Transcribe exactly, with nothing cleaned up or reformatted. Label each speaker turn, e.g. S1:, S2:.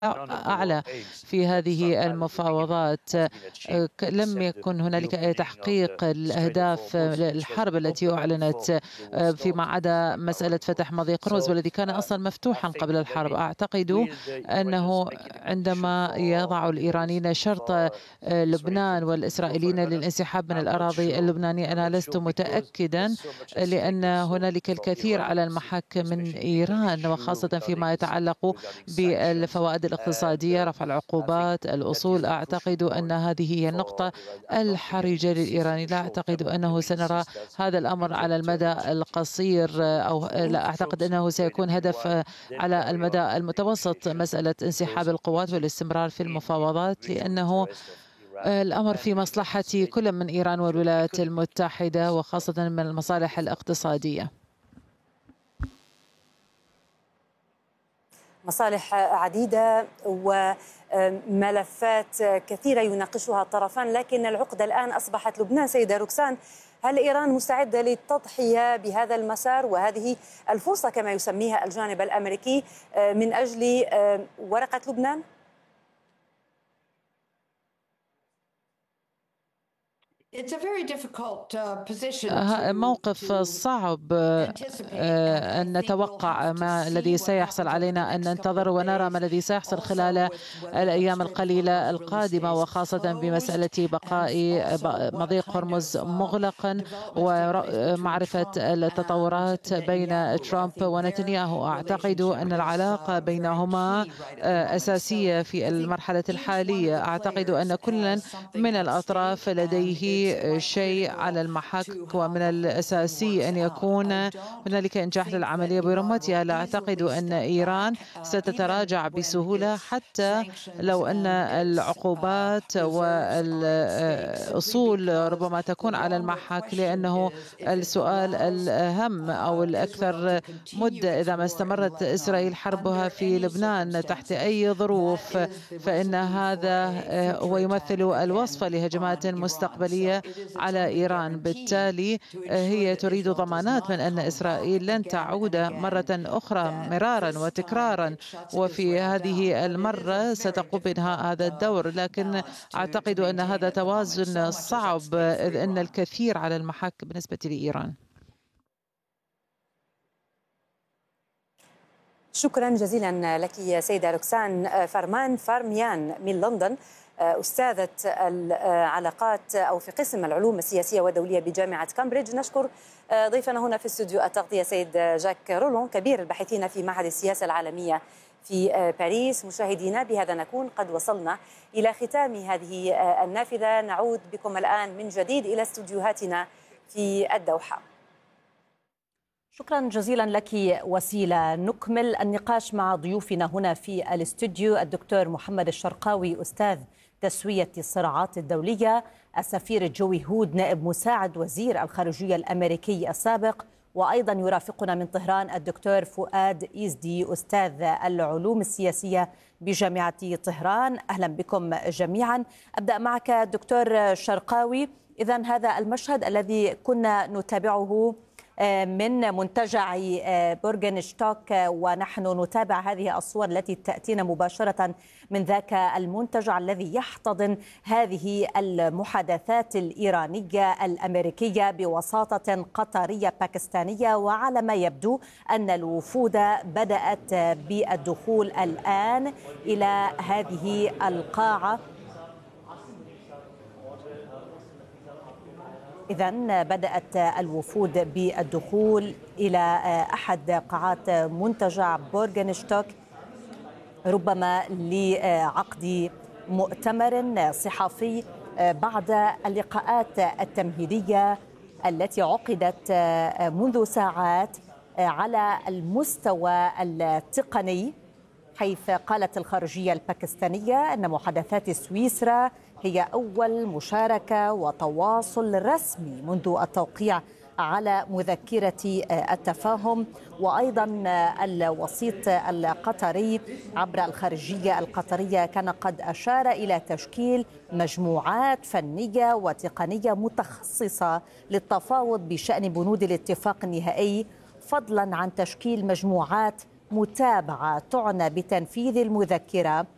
S1: أعلى في هذه المفاوضات. لم يكن هنالك أي تحقيق الأهداف الحرب التي أعلنت فيما عدا مسألة فتح مضيق هرمز والذي كان أصلا مفتوحا قبل الحرب. أعتقد أنه عندما يضع الإيرانيين شرط لبنان والإسرائيليين للانسحاب من الأراضي اللبنانية، أنا لست متأكدا لأن هنالك الكثير على المحك من إيران، وخاصة فيما يتعلق بالفوائد الاقتصادية، رفع العقوبات، الأصول. أعتقد أن هذه هي النقطة الحرجة للإيراني. لا أعتقد أنه سنرى هذا الأمر على المدى القصير، أو لا أعتقد أنه سيكون هدف على المدى المتوسط مسألة انسحاب القوات والاستمرار في المفاوضات، لأنه الأمر في مصلحة كل من إيران والولايات المتحدة، وخاصة من المصالح الاقتصادية.
S2: مصالح عديدة وملفات كثيرة يناقشها الطرفان، لكن العقدة الآن أصبحت لبنان. سيدة روكسان، هل إيران مستعدة للتضحية بهذا المسار وهذه الفرصة كما يسميها الجانب الأمريكي من أجل ورقة لبنان؟
S1: موقف صعب أن نتوقع ما الذي سيحصل. علينا أن ننتظر ونرى ما الذي سيحصل خلال الأيام القليلة القادمة، وخاصة بمسألة بقاء مضيق هرمز مغلقا ومعرفة التطورات بين ترامب ونتنياهو. أعتقد أن العلاقة بينهما أساسية في المرحلة الحالية. أعتقد أن كل من الأطراف لديه شيء على المحك، ومن الأساسي أن يكون هنالك إنجاح للعملية برمتها. لا أعتقد أن إيران ستتراجع بسهولة، حتى لو أن العقوبات والأصول ربما تكون على المحك، لأنه السؤال الأهم أو الأكثر مدة، إذا ما استمرت إسرائيل حربها في لبنان تحت أي ظروف، فإن هذا هو يمثل الوصفة لهجمات مستقبلية على إيران. بالتالي هي تريد ضمانات من أن إسرائيل لن تعود مرة أخرى مرارا وتكرارا، وفي هذه المرة ستقوم بإنهاء هذا الدور. لكن أعتقد أن هذا توازن صعب، إذ أن الكثير على المحك بالنسبة لإيران.
S2: شكرا جزيلا لك سيدة روكسان فرمان فارميان من لندن، أستاذة العلاقات أو في قسم العلوم السياسية والدولية بجامعة كامبريدج. نشكر ضيفنا هنا في استوديو التغطية سيد جاك رولون كبير الباحثين في معهد السياسة العالمية في باريس. مشاهدينا، بهذا نكون قد وصلنا إلى ختام هذه النافذة. نعود بكم الآن من جديد إلى استوديوهاتنا في الدوحة. شكرا جزيلا لك وسيلة. نكمل النقاش مع ضيوفنا هنا في الاستوديو: الدكتور محمد الشرقاوي أستاذ تسوية الصراعات الدولية، السفير جوي هود نائب مساعد وزير الخارجية الأمريكي السابق، وأيضا يرافقنا من طهران الدكتور فؤاد إيزدي أستاذ العلوم السياسية بجامعة طهران. أهلا بكم جميعا. أبدأ معك دكتور شرقاوي. إذن هذا المشهد الذي كنا نتابعه من منتجع بورغنشتوك، ونحن نتابع هذه الصور التي تأتينا مباشرة من ذاك المنتجع الذي يحتضن هذه المحادثات الإيرانية الأمريكية بوساطة قطرية باكستانية. وعلى ما يبدو أن الوفود بدأت بالدخول الآن إلى هذه القاعة. إذن بدأت الوفود بالدخول إلى أحد قاعات منتجع بورغنشتوك، ربما لعقد مؤتمر صحفي بعد اللقاءات التمهيدية التي عقدت منذ ساعات على المستوى التقني، حيث قالت الخارجية الباكستانية أن محادثات سويسرا هي أول مشاركة وتواصل رسمي منذ التوقيع على مذكرة التفاهم. وأيضا الوسيط القطري عبر الخارجية القطرية كان قد أشار إلى تشكيل مجموعات فنية وتقنية متخصصة للتفاوض بشأن بنود الاتفاق النهائي، فضلا عن تشكيل مجموعات متابعة تعنى بتنفيذ المذكرة